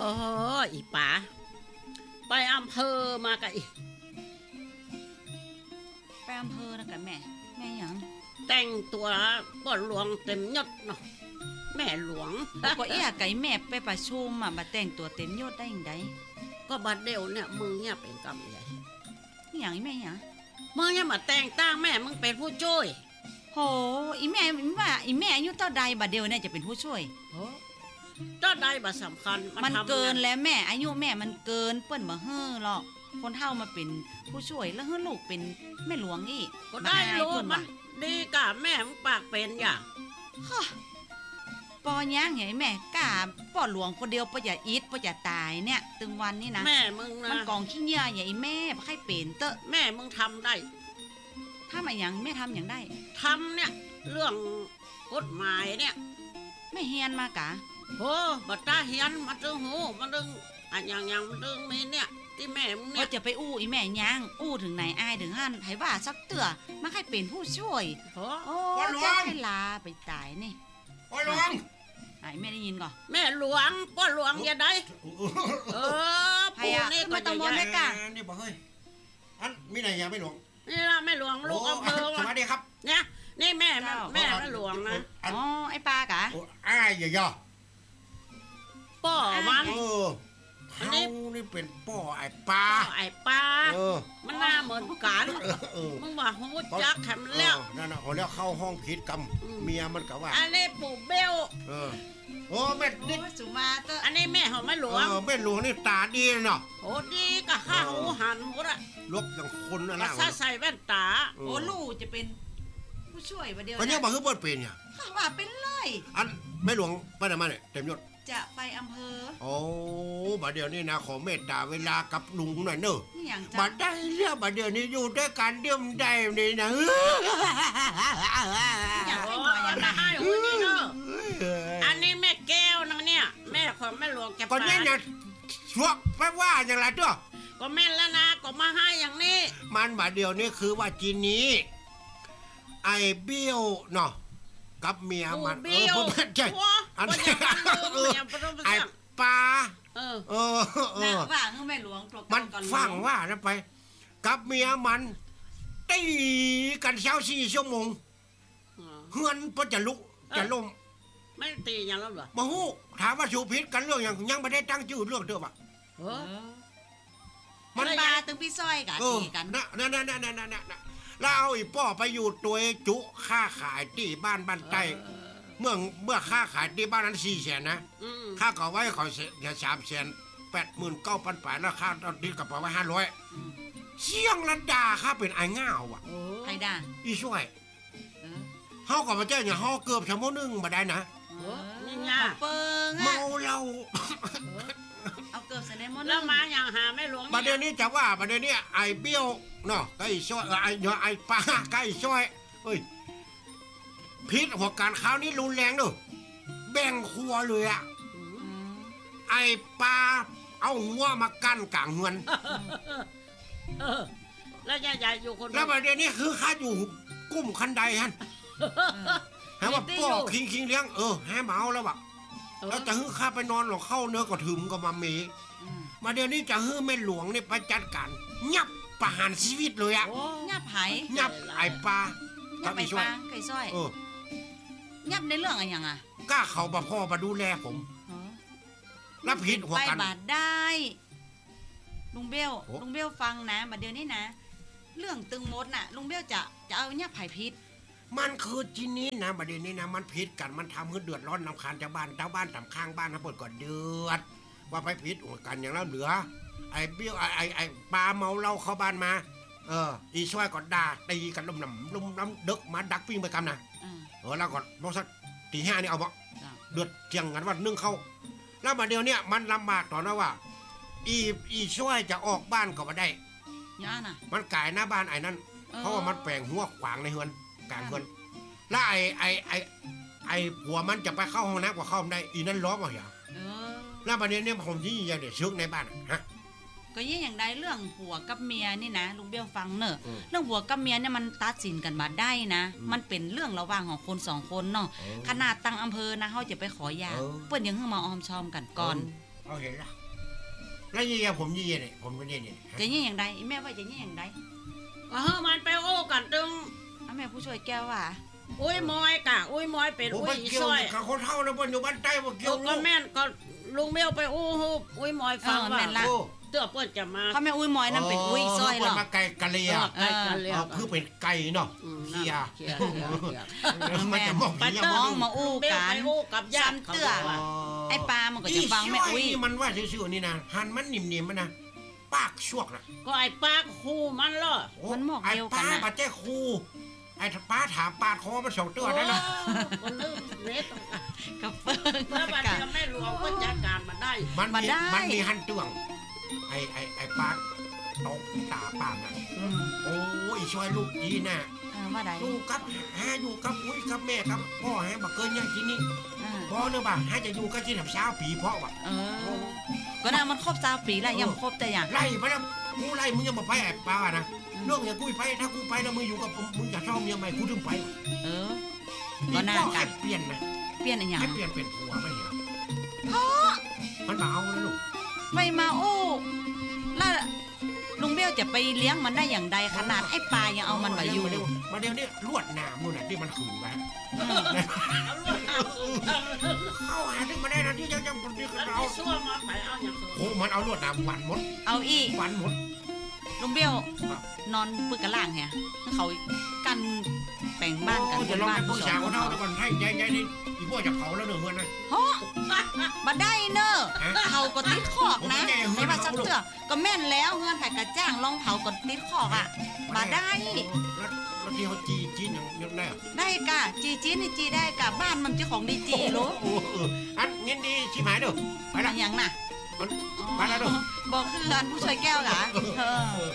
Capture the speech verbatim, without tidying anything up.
อ้อีป๋าไปอำเภอมากับอีไปอำเภอนะกะแม่แม่หยังแต่งตัวบ่หลวงเต็มยศเนาะแม่หลวงก็เอี้ยไก่แม่ไปประชุมอ่ะมาแต่งตัวเต็มยศได้ยังไงก็บัดเดียวเนี่ยมึงเนี่ยเป็นกำใหญ่หยังอีแม่หยังมึงเนี่ยมาแต่งตั้งแม่มึงเป็นผู้ช่วยโหอีแม่ว่าอีแม่อายุเท่าใดบัดเดียวเนี่ยจะเป็นผู้ช่วยโหเท่าใดบ่สำคัญมันเกินแล้วแม่อายุแม่มันเกินเปิ้นบ่เฮ้อหรอกคนเฒ่ามาเป็นผู้ช่วยแล้วเฮ้อลูกเป็นแม่หลวงอีก็ได้รู้มันดีกะแม่มึงปากเป็นอย่างฮะปอย่างไงแม่กะป่อหลวงคนเดียวป่อย่าอิดป่อย่าตายเนี่ยตึงวันนี่นะแม่มึงนะมันกองขี้เหงื่อใหญ่แม่บ่ให้เป็นเตอะแม่มึงทำได้ถ้ามาอย่างแม่ทำอย่างได้ทำเนี่ยเรื่องกฎหมายเนี่ยไม่เฮียนมากะโอ้บัดตาเฮียนมาตึงหูมาตึงอันอย่างอย่างมันตึงมีเนี่ยที่แม่มึงเนี่ยก็จะไปอู้อีแม่ย่างอู้ถึงไหนอายถึงหั่นไผว่าสักเตือมาให้เป็นผู้ช่วยโอ้จะให้ลาไปตายนี่พ่อหลวงไอ้แม่ได้ยินก่อนแม่หลวงพ่อหลวงอย่าได้เออปู่นี่ก็ต้องบ่แม่กะนี่บ่เฮ้ยอันมีไหนอย่าไม่หลวงนี่ล่ะแม่หลวงลูกอำเภอสวัสดีครับเนี่ยนี่แม่แม่แม่หลวงนะอ๋อไอ้ปากะอ้ายอย่าป้อมันเอออันนี้นี่เป็นป้อไอ้ปลาไอ้ปลามันหน้าเหมือนกันมึงว่าฮู้จักแถมแล้วนั่นน่ะเขาเรียกเข้าห้องผิดกรรมเมียมันก็ว่าอันนี้ปู่เบลเออโอ้แม่นี่สุมาเตออันนี้แม่ของแม่หลวงเออแม่หลวงนี่ตาดีเนาะโอ้ดีก็ข้าหูหันหมดอะลบอย่างคนนั่นน่ะใส่แว่นตาโอ้ลูกจะเป็นผู้ช่วยบ่เดียวก็ยังบ่คือบ่เป็นเนี่ยว่าเป็นเลยอันแม่หลวงไปไหนมาเนี่ยเต็มยศจะไปอำเภอโอ้บัดเดี๋ยวนี้นะขอเมตตาเวลากับลุงหน่อยเนอะบัดได้เรื่องบัดเดี๋ยวนี้อยู่ด้วยกันเดี่ยมได้นี่นะอยากให้หน่อยอยากให้หูนี่เนอะอันนี้แม่แก้วนะเนี่ยแม่ของแม่หลวงแกก็นี่นะช่วงไปว่าอย่างไรตัวก็แม่แล้วนะก็มาให้อย่างนี้มันบัดเดี๋ยวนี้คือว่าจีนี้ไอ้เบี้ยวเนาะกับเมียมันเออผมใช่อันนี้ไอ้ปลาเออเออเออว่าแม่หลวงมันฟังว่านะไปกับเมียมันตีกันเช้าสี่ชั่วโมงเฮือนพอจะลุกจะล่มไม่ตีอย่างนั้นหรอมาฮู้ถามว่าชูพิษกันเรื่องอย่างยังไม่ได้ตั้งชื่อเรื่องเด้อป่ะมันมาตึงพี่ซ้อยกันตีกันนะนั่นนั่นนั่นนั่นนั่นแล้วเอาอีป้อไปอยู่ตัวจุค่าขายที่บ้านบ้านใต้เมื่อเมื่อค่าขายที่บ้านนั้นสี่แสนนะค่าก่อไว้ขอเสียสามแสนแปดหมื่นเก้าพันบาทแล้วค่าตอนนี้กับไว้ห้าร้อยเสี่ยงระดาค่าเป็นไอ้ง่าวอ่ะใครด่าอีช่วยเฮากับมาเจ้าเนี่ยเฮาเกือบชั่วโมงนึงมาได้นะนี่ไงเปิงเมาเราเอาเกือบเสนมดแล้วมาอย่างหาไม่หลวงประเดี๋ยวนี้จะว่าประเดี๋ยวนี้ไอ้เบี้ยวเนาะไอ้ช่วยไอ้เนาะไอ้ปลาไก่ช่วยเฮ้ยพิษหัวการข้าวนี้รุนแรงเนอะแบ่งครัวเลยอะไอ้ปลาเอาหัวมากั้นกลางเฮือนแล้วยายอยู่คนแล้วประเดี๋ยวนี้คือข้าอยู่กุ้มคันใดฮันให้ว่าพ่อคิงคิงเลี้ยงเออให้เมาแล้วแบบแล้วจะฮื้อข้าไปนอนหรอกเข้าเนื้อก็ถึมก็มาเมมาเดี๋ยวนี้จะฮื้อแม่หลวงนี่ไปจัดการยับประหารชีวิตเลยอะยับไผ่ยับไอ้ปลายับไอ้ปลาไก่ซ้อยเออยับในเรื่องอะไรอย่างอ่ะกล้าเขาบ่พ่อมาดูแลผมรับผิดหัวกันไปบาดได้ลุงเบี้ยวลุงเบี้ยวฟังนะมาเดี๋ยวนี้นะเรื่องตึงมดน่ะลุงเบี้ยวจะจะเอายับไผ่พิษมันคือจีนี้นะประเด็นนี้นะมันผิดกันมันทำให้เดือดร้อนรำคาญชาวบ้านชาวบ้านทำข้างบ้านนะเปิดก่อนเดือดว่าไปผิดกันอย่างแล้วเหลือไอ้เบี้ยวไอ้ไอ้ไอ้ปลาเมาเหล้าเข้าบ้านมาเอออีช่วยก่อนด่าตีกันลุ่มน้ำลุ่มน้ำดึกมาดักวิ่งไปกันนะเออแล้วก่อนบอสักตีห้านี่เอาบ่เดือดเจียงกันว่านึ่งเข้าแล้วมาเดียวเนี่ยมันลำบากตอนนั้นว่าอีอีช่วยจะออกบ้านก็ไม่ได้ย่าน่ะมันกายหน้าบ้านไอ้นั่นเพราะว่ามันแปลงหัวขวางในเฮือนกลางเฮือนแล้วไอ้ไอ้ไอ้ไอ้ผัวมันจะไปเข้าห้องน้ำก็เข้าไม่ได้อีนั่นล้อมาอย่างแล้วมาเดียวเนี่ยผมยิ่งยังเดือดชึกในบ้านฮะก็ยิ่งอย่างใดเรื่องผัวกับเมียนี่นะลุงเบี้ยวฟังเนอะเรื่องผัวกับเมียเนี่ยมันตัดสินกันมาได้นะมันเป็นเรื่องระหว่างของคนสองคนเนาะขนาดตั้งอำเภอนะเขาจะไปขอหย่าเปิ้นยังเพิ่งมาออมชอมกันก่อนเขาเห็นละแล้วยี่ผมยี่เนี่ยผมก็เนี่ยเนี่ยจะยี่อย่างใดแม่ว่าจะยี่อย่างใดก็เฮามันไปโอ้กันตึงแม่ผู้ช่วยแก้วว่าอุ้ยมอยกะอุ้ยมอยเป็นผมอุ้ไม่ยเกี่ยวซอยกับคนเท่านะบนอยู่บ้านใต้ว่าเกี่ยวก็แม่นก็ลุงเบี้ยวไปอู้ฮูบอุ้ยมอยฟังว่าเตื้อเปิ้นจะมาเขาแม่อุ้ยมอยนั่นเป็นอุ้ยซอยหรอมาไก่กะเลียไก่กันเลยคือเป็นไก่เนาะเคียเคียเคียเคียมันจะมองไปมองมาอู้กันไปอู้กับญาติเขาว่าไอ้ปลามันก็จะฟังแม่อุ้ยนี่มันว่าซื่อๆนี่นะหันมันนิ่มๆมันนะปากชวกนะก็ไอ้ปากคูมันล่ะมันหมอกเดียวกันไอ้น่ะป้าบาดเจ้ครูไอ้ป้าถามปาดคอมันสองตัวได้นะคนลืมเน็ตกับเปิ้งเมื่อวันกันเดียวแม่หลวงก็จัดการมาได้มันมามีได้มันมีหันตวงไอ้ไอ้ไอ้ป้าตกตาป้าน่ะอืมโอ้ยช่วยลูกดีน่ะเออว่าใดอยู่กับฮะอยู่กับอุ้ยกับแม่กับพ่อฮะบักเกินยังที่นี่เออพ่อเนอะบ่ะฮะจะอยู่กับที่ทำเช้าปีพ่อว่ะเออก็น่ามันครบสาวปีแล้วยังครบแต่อย่างไล่ไปแล้วกูไล่มึงยังมาไปไอ้ป้าว่ะนะเรื่องอย่างกูไปถ้ากูไปแล้วมึงอยู่กับมึงจะชอบเมียใหม่กูถึงไปเออ ก็น่าพ่อกัให้นเปลี่ยนนะเปลี่ยนอะไรอย่างให้เปลี่ยนเป็นผัวไม่เหรอพ่อมันมาเอาแล้วลูกไปมาโอ้แล้วลุงเบี้ยวจะไปเลี้ยงมันได้อย่างใดขนาดไอ้ปลายังเอามันไว้อยู่มาเดี๋ยวมาเดี๋ยวนี้ลวดหนามนู่นน่ะที่มันขึงไว้เอาลูกเอาเข้าหาถึงมาได้นะที่ยังยังคนที่แล้วเราที่ซั่วมาไปเอาอย่างอื่นโอ้มันเอาลวดหนามวันหมดเอาอีกวันหมดลุงเบี้ยวนอนปึกกะล่างแฮะเขากันแต่งบ้านกันโอ้บจะนลองบ้านไปปรึผู้กสษาองคนเท่าแล้วก่อนให้ยายยายนี่อีพวกจะเผาแล้วเดือดเงินนะฮะมาได้เนอะฮะเขาก็ติดขอกนะผมไม่แน่ไม่ว่าสักเถื่อก็แม่นแล้วเงินไผ่กระจ้างลองเผาก็ติดขอกอ่ะ มาได้แล้วแล้วที่เขาจีจีนยังยังได้ได้กะจีจีนี่จีได้กะบ้านมันเจ้าของดีจีรู้โอ้โหอันเงินดีชิมหายเด้อไปละอย่างน่ะไปแล้วเด้อบอกคืออันผู้ช่วยแก้วเหรอเออ